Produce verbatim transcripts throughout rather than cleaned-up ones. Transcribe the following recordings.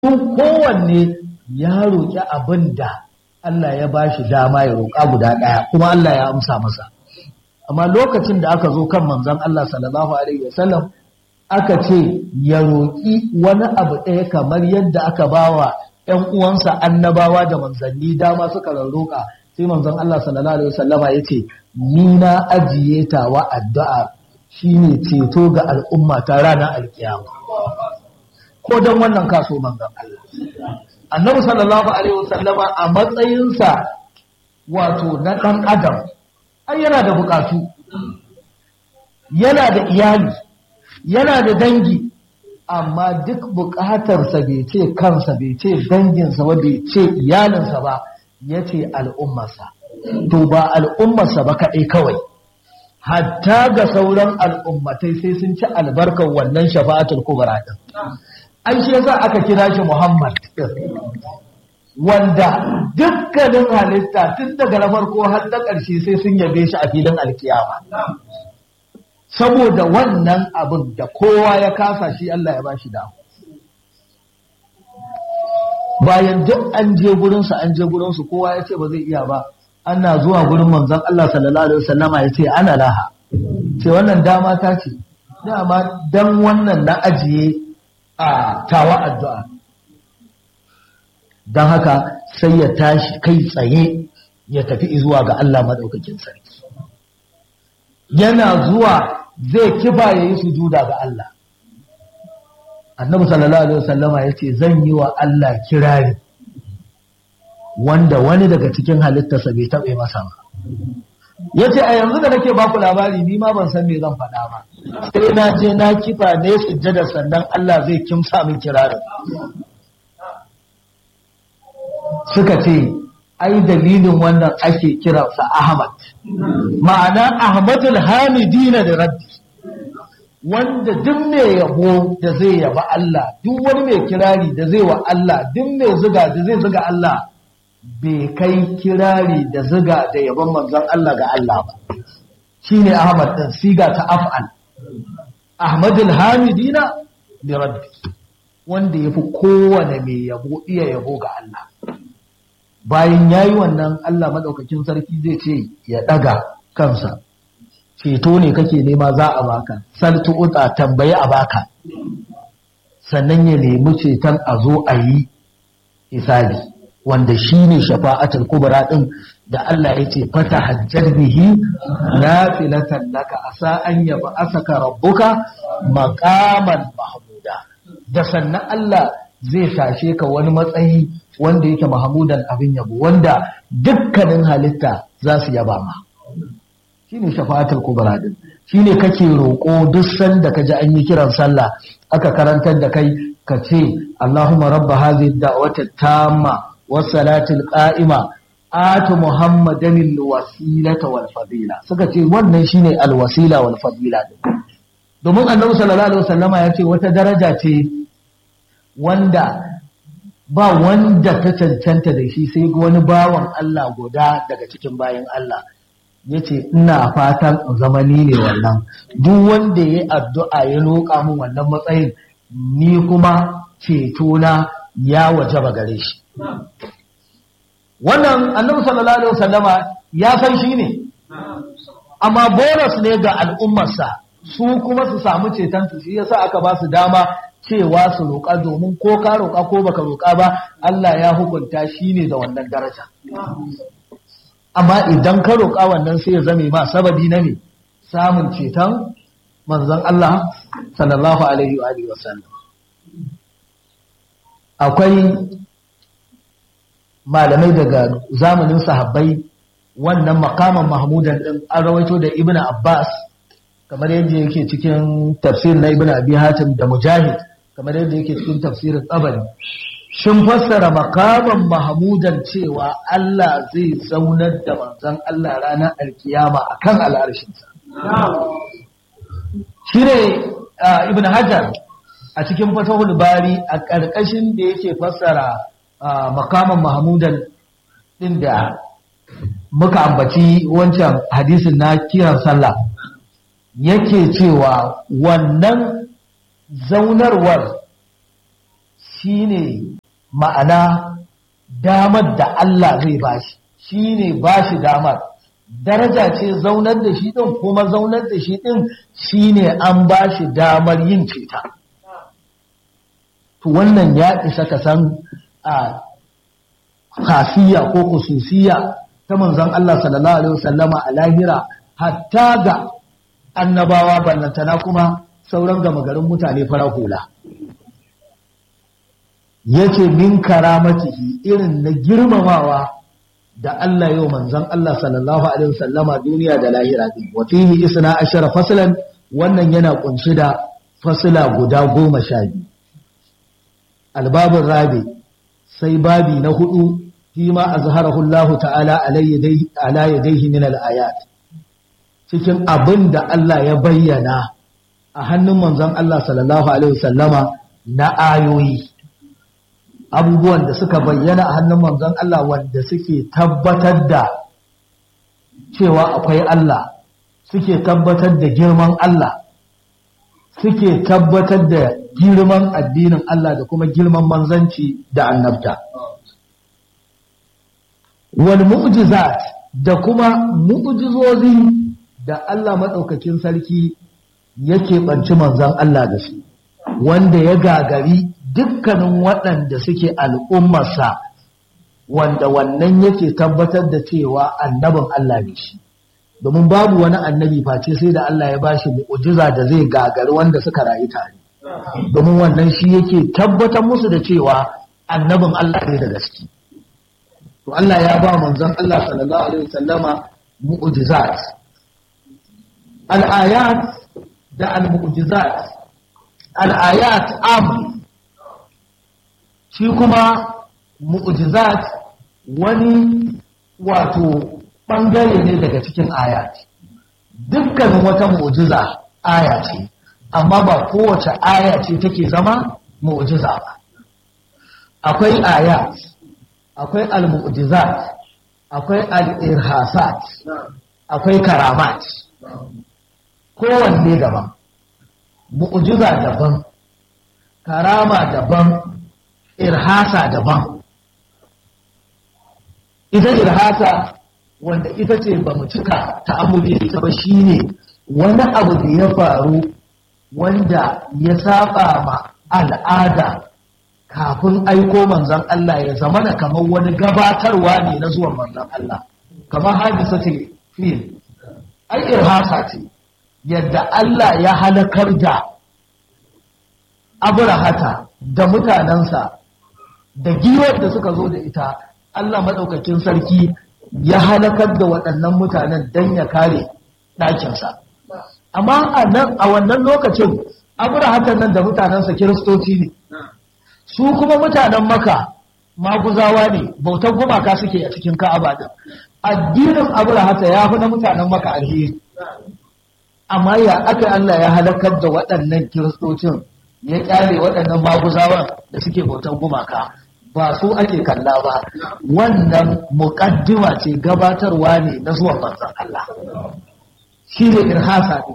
tun kowanne ya roƙi abin da Allah ya ba shi dama ya roƙa guda ɗaya kuma Allah ya amsa masa. Amma lokacin da aka zo kan manzon Allah sallallahu alaihi wasallam aka ce ya roƙi wani abu ɗaya kamar yadda aka bawa ƴan uwansa annabawa da manzanni dama suka roƙa, sai manzon Allah sallallahu alaihi wasallama ya ce ni na ajiye tawa addu'a shine ceto ga al'umma ta ranar alkiyama. Ko don wannan kaso manzon Allah annabi sallallahu alaihi wasallama a matsayinsa wato na ɗan adam ai yana da bukatu, yana da iyali, yana da dangi, amma duk bukatarsa bai ce kansa, bai ce danginsa ba, bai ce iyalinsa ba, ya ce al'ummarsa. To ba al'ummarsa ba kaɗai kawai, hatta ga sauran al'ummatai sai sun ci albarkar wannan shafa'atul kubra din. An shi yasa aka kira shi Muhammad, wanda dukkanin halitta tun daga na farko har da ƙarshe sai sun yabe shi a filin alkiyama. Saboda wannan abin da kowa ya kasa shi Allah ya ba shi damu. Bayan duk an je gurinsu an je gurinsu kowa ya ce ba zai iya ba, ana zuwa gurin manzon Allah sallallahu alaihi wasallama ya ce ana laha, ce wannan dama ta ce, dama dan wannan na ajiye a tawa addu'a. Don haka sai ya tashi kai tsaye ya tafi zuwa ga Allah maɗaukakin sarki. Yana zuwa zai kifa ya yi sujuda ga Allah. Annabi sallallahu alaihi wasallama ya ce zan yi wa Allah kirari wanda wani daga cikin halittarsa bai taɓe masa ba. Ya ce a yanzu da nake baku labari ni ma ban san me zan faɗa ba, sai na je na kifa ne sujjada sannan Allah zai kimsa min kirarin. Suka ce ai dalilin wannan ake kiransa Ahmad, ma'ana Ahmadul Hamidina da Rabbi, wanda duk mai yabo da zai yaba Allah, duk wani mai kirari da zai wa Allah, duk mai zuga da zai zuga Allah, bai kai kirari da zuga da yabon manzon Allah ga Allah ba. Shine Ahmad din siga ta af'al, Ahmadul Hamidina da Rabbi, wanda yafi kowane mai yabo iya yabo ga Allah. Bayan ya yi wannan Allah maɗaukakin sarki zai ce ya ɗaga kansa, ceto ne kake nema za a baka, saltu uta tambayi a baka, sannan ya nemi ceton a zo a yi hisabi, wanda shi ne shafa'atul kubra ɗin da Allah ya ce fata hajjar bihi na filatan laka asa an yaba asaka rabbuka maqaman mahmuda, da sannan Allah zai tashe ka wani matsayi wanda yake mahamudan abin yabo, wanda dukkanin halitta za su yaba ma. Shi ne shafa'atul kubra din, shi ne kake roƙo duk sanda ka ji an yi kiran sallah aka karantar da kai ka ce Allahumma rabba hadhihi da'wati tamma was salatil qa'ima atu muhammadan alwasilata wal fadila. Suka ce wannan shine alwasila wal fadila din, domin annabi sallallahu alaihi wasallama ya ce wata daraja ce wanda ba wanda ta cancanta da shi sai wani bawan Allah guda daga cikin bayan Allah. Ya ce ina fatan zamani ne wannan, duk wanda ya addu'a ya roƙa min wannan matsayin ni kuma cetona ya wajaba gare shi. Wannan annabi sallallahu alaihi wasallama ya san shi ne, amma bonus ne ga al'ummarsa su kuma su samu cetonsu, shi yasa aka ba su dama cewa su roƙa, domin ko ka roƙa ko baka roƙa ba Allah ya hukunta shi ne da wannan daraja. Amma idan ka roƙa wannan sai ya zame ma sababi na ne samun ceton manzon Allah sallallahu alaihi wa alihi wasallam. Akwai malamai daga zamanin sahabbai wannan makaman mahmudan din an rawaito da Ibn Abbas kamar yadda yake cikin tafsir na Ibn Abi Hatim da Mujahid, kamar yadda yake cikin tafsirin Tabari, sun fassara makaman mahmudan cewa Allah zai zaunar da manzon Allah ranar alkiyama akan al'arshinsa. Shine Ibn Hajar a cikin Fathul Bari a ƙarƙashin da yake fassara makaman mahmudan din da muka ambaci wancan hadisin na kiran sallah, yake cewa wannan zaunarwar shine ma'ana damar da Allah zai bashi shi ne bashi damar daraja ce zaunar da shi ɗin kuma zaunar da shi ɗin shi ne an bashi damar yin ceta to wannan ya isa ka san a khasiyya ko khususiyya ta manzon Allah sallallahu alaihi wasallama a lahira hatta ga annabawa ballantana kuma sauran gama garin mutane fara hula yace min karamatihi irin na girmamawa da Allah yau manzon Allah sallallahu alaihi wasallama duniya da lahira din wa fihi isna ashara faslan wannan yana kunshi da fasla guda goma sha biyu albabin rabi sai babi na hudu fima azharahu Allah ta'ala ala yadayhi min al-ayat cikin abin da Allah ya bayyana a hannun manzon Allah sallallahu alaihi wasallama na ayoyi abubuwan da suka bayyana a hannun manzon Allah wanda suke tabbatar da cewa akwai Allah suke tabbatar da girman Allah suke tabbatar da girman addinin Allah da kuma girman manzanci da annabta wal mu'jizat da kuma mu'jizozi da Allah madaukakin sarki yake banci manzon Allah da su wanda ya gagari dukkanin waɗanda suke al'ummarsa wanda wannan yake tabbatar da cewa annabin Allah ne shi domin babu wani annabi face sai da Allah ya bashi mu'jiza da zai gagari wanda suka rayu tare domin wannan shi yake tabbatar musu da cewa annabin Allah ne da gaske to Allah ya ba manzon Allah sallallahu alaihi wasallama mu'jizat al-ayat da al-mu'jizat al-ayat am shi kuma mu'jizat wani wato bangare ne daga cikin ayat dukkanin wata mu'jiza aya ce amma ba kowace aya ce take zama mu'jiza ba akwai ayat akwai al-mu'jizat akwai al-irhasat akwai karamat kowanne daban mu'jiza daban karama daban irhasa daban ita irhasa wanda ita ce ba mu cika ta'ammuli da ita ba shine wani abu da ya faru wanda ya saba ma al'ada kafin aiko manzon Allah ya zama da kamar wani gabatarwa ne na zuwan manzon Allah kamar hadisatul fil ai irhasa ce yadda Allah ya halakar da Abrahata da mutanensa da giwar da suka zo da ita Allah madaukakin sarki ya halakar da waɗannan mutanen don ya kare ɗakinsa amma a nan a wannan lokacin Abrahatan nan da mutanensa kiristoci ne su kuma mutanen Maka maguzawa ne bautar gumaka suke a cikin Ka'aba din addinin Abrahata ya fi na mutanen Maka alheri amma ya aka Allah ya halakar da waɗannan kiristocin ya kyale waɗannan maguzawan da suke bautar gumaka ba su ake kalla ba wannan muƙaddima ce gabatarwa ne na zuwan manzon Allah shi ne irhasa ne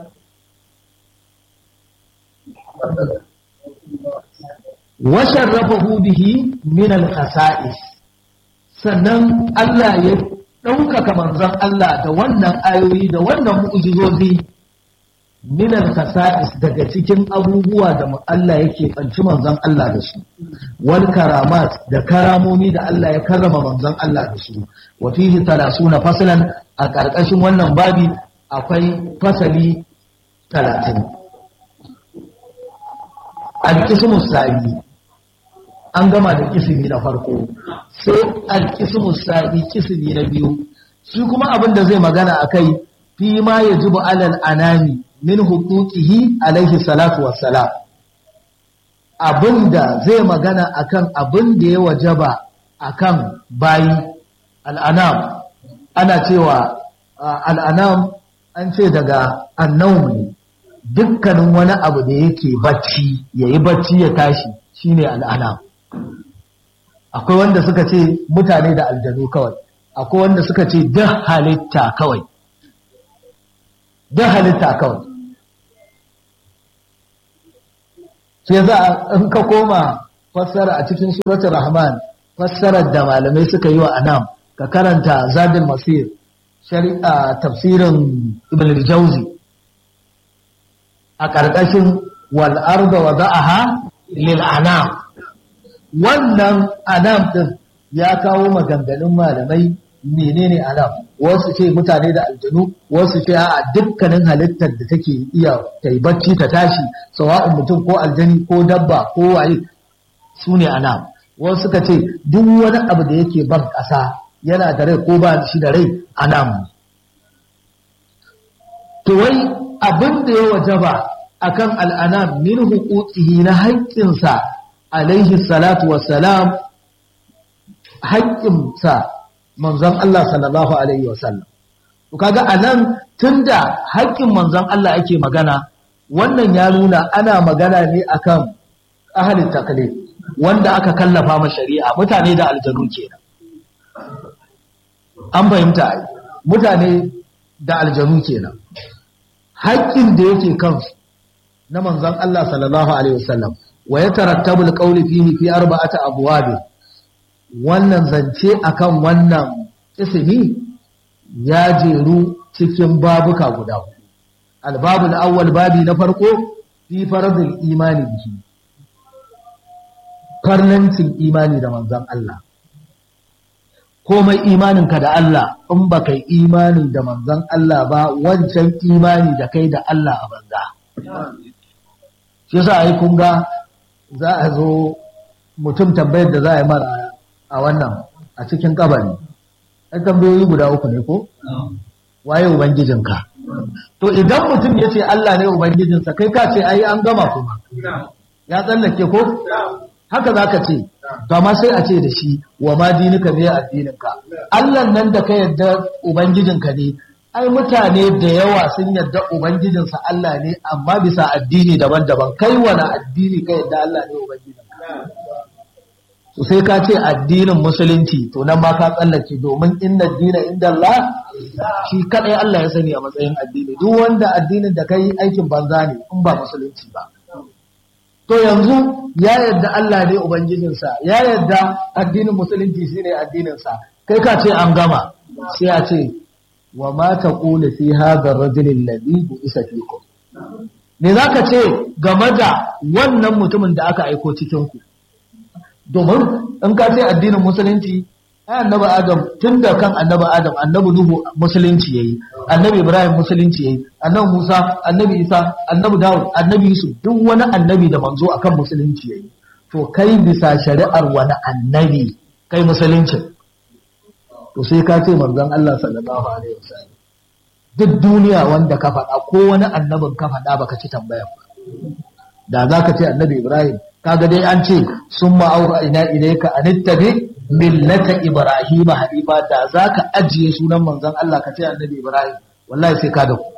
wa sharrafahu bihi min al-khasa'is sannan Allah ya ɗaukaka manzon Allah da wannan ayoyi da wannan mu'jizozi min al-khasa'is daga cikin abubuwa da Allah yake banci manzon Allah da su wal karamat da karamomi da Allah ya karrama manzon Allah da su wa fihi talasuna faslan a karkashin wannan babi akwai fasali talatin al-qismu sa'i an gama da kisimi na farko sai al-qismu sa'i kisimi na biyu shi kuma abin da zai magana akai fi ma yajibu alal anami min huquqihi alaihi salatu wassalam abinda zai magana akan abin da ya wajaba akan bayi al'anam ana cewa al'anam an ce daga annawm ne dukkanin wani abu da yake bacci yayi bacci ya tashi shine al'anam akwai wanda suka ce mutane da aljanu kawai akwai wanda suka ce duk halitta kawai duk halitta kawai sai za in ka koma fassara a cikin suratul rahman fassarar da malamai suka yi wa anam ka karanta zadul masir shari'a tafsirin ibn al-jawzi a karkashin wal arda wada'aha lil anam wannan anam din ya kawo maganganun malamai menene anam wasu ce mutane da aljanu wasu ce a dukkanin halittar da take iya tai bacci ta tashi sawa'un mutum ko aljani ko dabba ko waye sune anam wasu suka ce duk wani abu da yake ban ƙasa yana da rai ko ba shi da rai anam to wai abin da ya wajaba akan al'anam min huquqihi na haƙƙinsa alaihi salatu wassalam haƙƙinsa manzon Allah sallallahu alaihi wasallam to kaga anan tunda haƙƙin manzon Allah ake magana wannan ya nuna ana magana ne akan ahlul taklif wanda aka kallafa ma shari'a mutane da aljanu kenan an fahimta ai mutane da aljanu kenan haƙƙin da yake kansu na manzon Allah sallallahu alaihi wasallam wa yatarattabu alqawlu fihi fi arba'ati abwab wannan zance akan wannan ismi ya jeru cikin babuka guda huɗu albabul awwal babi na farko fi faradul imani bihi farlancin imani da manzon Allah komai imaninka da Allah in ba kai imani da manzon Allah ba wancan imani da kai da Allah a banza shi yasa ai kun ga za a zo mutum tambayar da za a yi mara a wannan a cikin kabari ai tambayoyi guda uku ne ko waye ubangijinka to idan mutum ya ce Allah ne ubangijinsa kai ka ce ai an gama kuma ya tsallake ko haka za ka ce to amma sai a ce da shi wa ma dinuka me addininka Allah nan da ka yarda ubangijinka ne ai mutane da yawa sun yarda ubangijinsa Allah ne amma bisa addini daban-daban kai wani addini ka yarda Allah ne ubangijinka to sai ka ce addinin musulunci to nan ma ka tsallake domin inna dina inda Allah shi kadai Allah ya sani a matsayin addini duk wanda addinin da kai aikin banza ne in ba musulunci ba to yanzu ya yarda Allah ne ubangijinsa ya yarda addinin musulunci shine addininsa kai ka ce an gama sai a ce wa ma taqulu fi hadha ar-rajul alladhi bu'isa fikum me zaka ce game da wannan mutumin da aka aiko cikin ku domin in ka ce addinin musulunci ai annabi Adam tunda kan annabi Adam annabi Nuhu musulunci yayi annabi Ibrahim musulunci yayi annabi Musa annabi Isa annabi Dawud annabi Yusuf duk wani annabi da manzo akan musulunci yayi to kai bisa shari'ar wani annabi kai musulunci to sai ka ce manzon Allah sallallahu alaihi wasallam duk duniya wanda ka faɗa ko wani annabin ka faɗa baka ci tambaya ba da zaka ce annabi Ibrahim kaga dai an ce summa auhayna ilayka anittabi millata ibrahim hanifa da zaka ajiye sunan manzon Allah ka ce annabi Ibrahim wallahi sai ka da ku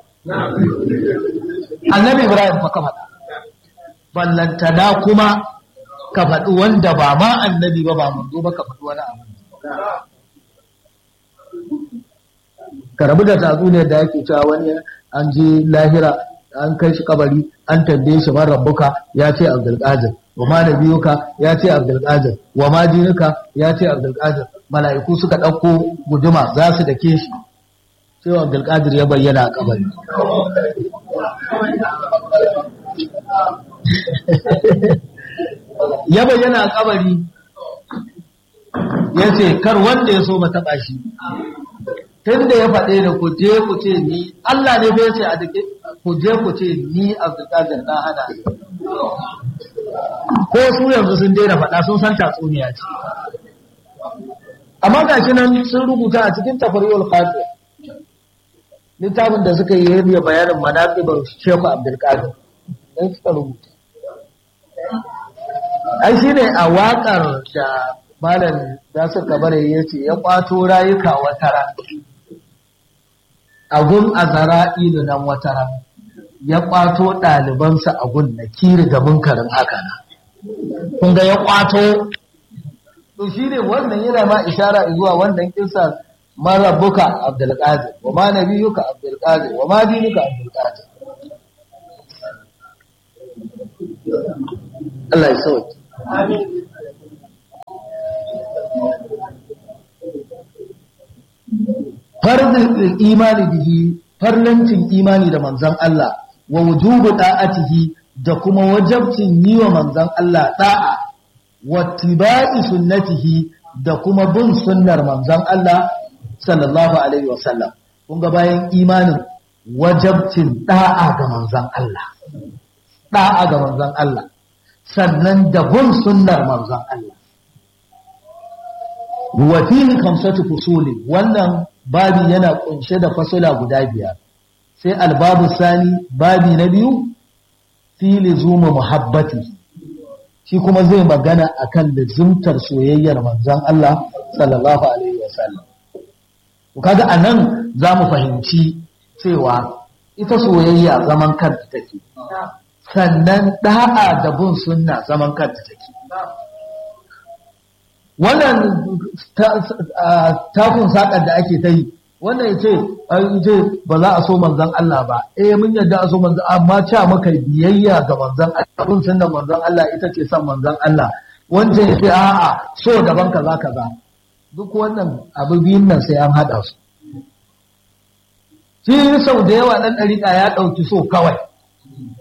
annabi Ibrahim fa ka faɗa ballantana kuma ka faɗi wanda ba ma annabi ba ba manzo ba ka faɗi wani abu ka rabu da tatsuniyar da yake cewa wani an je lahira an kai shi kabari an tambaye shi man rabbuka ya ce Abdul Qadir wa ma nabiyuka ya ce Abdul Qadir wa ma dinuka ya ce Abdul Qadir mala'iku suka dauko guduma za su dake shi sai Abdul Qadir ya bayyana a kabari ya bayyana a kabari ya ce kar wanda ya so mata bashi tun da ya faɗe da ku je ku ce ni Allah ne bai ce a dake ku je ku ce ni Abdulkadir na hana ko su yanzu sun daina faɗa sun san tatsuniya ce amma ga shi nan sun rubuta a cikin tafariyul khatir littafin da suka yi yabiya bayanin manaqibar Sheikh Abdulkadir dan suka rubuta ai shine a waƙar da Malam Nasir Kabare yace ya kwato rayuka watara agun azara'ilu nan watara ya kwato ɗalibansa agun na kiri da munkarin haka na kun ga ya kwato to shine wannan yana ma ishara zuwa wannan kissa marabbuka Abdul Qadir wa ma nabiyuka Abdul Qadir wa ma dinuka Abdul Qadir Allah ya sauke farzul imani bihi, farlancin imani da manzon Allah, wa wujubu da'atihi da kuma wajabcin yi wa manzon Allah da'a, wa tibai sunnatihi da kuma bin sunnar manzon Allah sallallahu alaihi wasallam. Kun ga bayan imanin wajabcin da'a ga manzon Allah, da'a ga manzon Allah, sannan da bin sunnar manzon Allah. Wa fihi khamsatu fusuli, wannan babi yana kunshe da fasula guda biyar. Sai albabu sani, babi na biyu, fi lizuma muhabbati, shi kuma zai magana akan lizumtar soyayyar manzon Allah sallallahu alaihi wasallam. To kaga anan zamu fahimci cewa ita soyayya zaman kanta take, sannan da'a da bin sunna zaman kanta take. Wannan takun saƙar da ake ta yi, wannan ya ce ce ba za a so manzan Allah ba, eh mun yadda a so manzan, amma cewa maka biyayya ga manzan Allah, abin sun da manzan Allah ita ce son manzan Allah, wancan ya ce a'a so daban kaza kaza, duk wannan abu biyun nan sai an haɗa su. Shi sau da yawa ɗan ɗariƙa ya ɗauki so kawai,